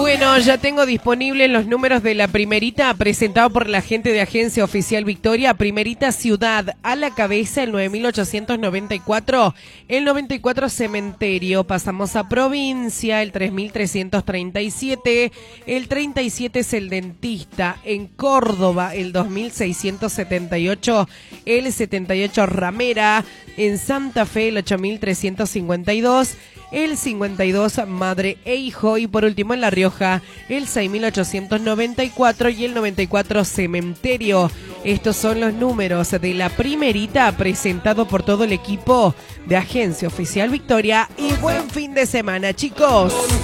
Bueno, ya tengo disponibles los números de la primerita presentado por la gente de Agencia Oficial Victoria. Primerita ciudad, a la cabeza el 9894, el 94 cementerio. Pasamos a provincia, el 3337, el 37 es el dentista. En Córdoba, el 2678, el 78 ramera. En Santa Fe, el 8352. El 52 madre e hijo, y por último en La Rioja el 6894 y el 94 cementerio. Estos son los números de la primerita presentado por todo el equipo de Agencia Oficial Victoria. Y buen fin de semana, chicos.